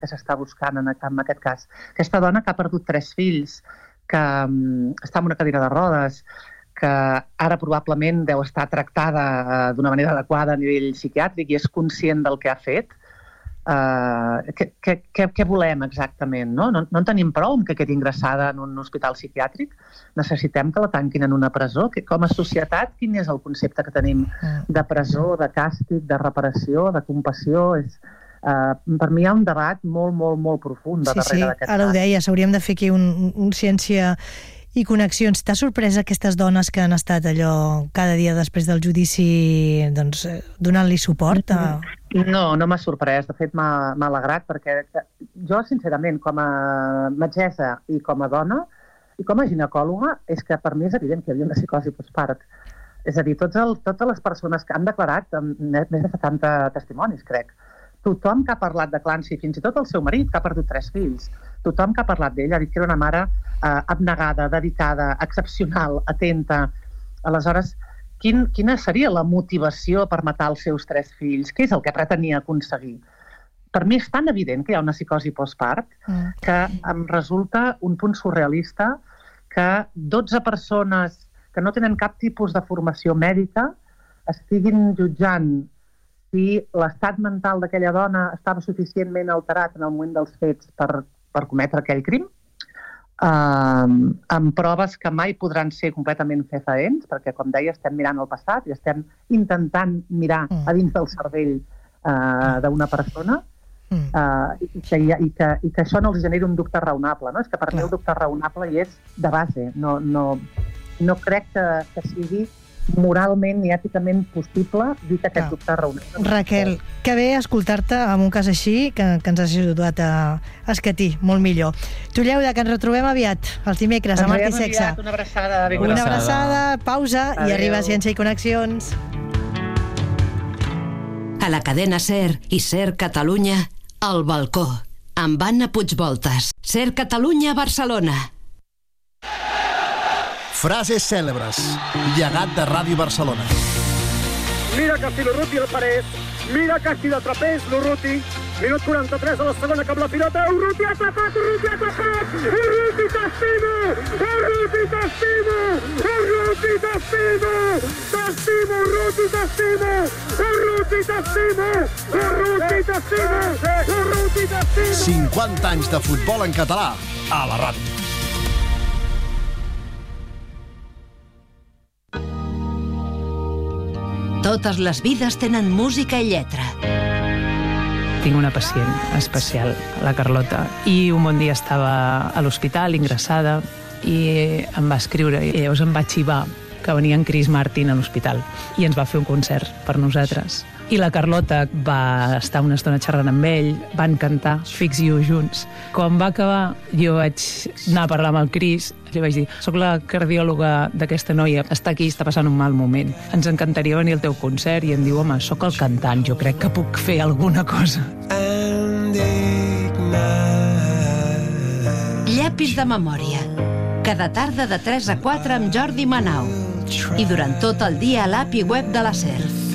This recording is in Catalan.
que s'està buscant en aquest cas. Aquesta dona que ha perdut 3 fills, que està en una cadira de rodes, que ara probablement deu estar tractada d'una manera adequada a nivell psiquiàtric i és conscient del que ha fet. Què volem exactament? No en tenim prou amb que quedi ingressada en un hospital psiquiàtric? Necessitem que la tanquin en una presó? Com a societat, quin és el concepte que tenim de presó, de càstig, de reparació, de compassió? Per mi hi ha un debat molt, molt, molt profund darrere d'aquest cas. Ara ho deies, hauríem de fer aquí un ciència i connexions. T'ha sorprès aquestes dones que han estat allò cada dia després del judici donant-li suport? No m'ha sorprès. De fet, m'ha alegrat perquè jo, sincerament, com a metgessa i com a dona i com a ginecòloga, és que per mi és evident que hi havia una psicosi postpart. És a dir, totes les persones que han declarat, més de 70 testimonis, crec, tothom que ha parlat de Clancy, fins i tot el seu marit, que ha perdut 3 fills, tothom que ha parlat d'ell ha dit que era una mare abnegada, dedicada, excepcional, atenta. Aleshores, quina seria la motivació per matar els seus 3 fills? Què és el que pretenia aconseguir? Per mi és tan evident que hi ha una psicosi postpart que em resulta un punt surrealista que 12 persones que no tenen cap tipus de formació mèdica estiguin jutjant si l'estat mental d'aquella dona estava suficientment alterat en el moment dels fets per cometre aquell crim, amb proves que mai podran ser completament fefaents, perquè, com deia, estem mirant el passat i estem intentant mirar a dins del cervell d'una persona i que això no els generi un dubte raonable. És que per mi el dubte raonable hi és de base. No crec que sigui moralment i èticament possible dir que aquest dubte raonable. Raquel, que bé escoltar-te amb un cas així que ens has ajudat a escatir molt millor. Tu, Lleuda, que ens retrobem aviat els dimecres a Art i Sexe. Una abraçada. Una abraçada, pausa. Adeu. I arriba Ciència i Connexions. A la cadena SER i SER Catalunya, El Balcó, amb Anna Puigvoltas. SER Catalunya, Barcelona. Frases cèlebres. Llegat de Ràdio Barcelona. Mira que si l'Urruti el parés, mira que si l'atrapés l'Urruti. Minut 43 de la segona cap la pilota. Urruti ha atrapat, Urruti ha atrapat! Urruti t'estimo! Urruti t'estimo! Urruti t'estimo! T'estimo, Urruti t'estimo! Urruti t'estimo! Urruti t'estimo! Urruti t'estimo! 50 anys de futbol en català a la ràdio. Totes les vides tenen música i lletra. Tinc una pacient especial, la Carlota, i un bon dia estava a l'hospital, ingressada, i em va escriure, i llavors em va xivar que venia en Chris Martin a l'hospital, i ens va fer un concert per nosaltres. I la Carlota va estar una estona xerrant amb ell, van cantar Fix You junts. Quan va acabar, jo vaig anar a parlar amb el Chris, li vaig dir, soc la cardiòloga d'aquesta noia, està aquí, està passant un mal moment. Ens encantaria venir al teu concert, i em diu, home, soc el cantant, jo crec que puc fer alguna cosa. Llapis de memòria. Cada tarda de 3 a 4 amb Jordi Manau. I durant tot el dia a l'app i web de la SER.